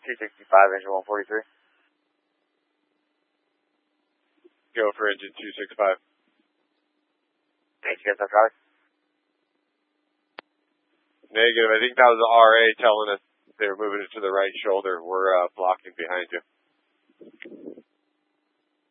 265, engine 143. Go for engine 265. Thanks, you guys have traffic? Negative. I think that was the RA telling us they were moving it to the right shoulder. We're blocking behind you.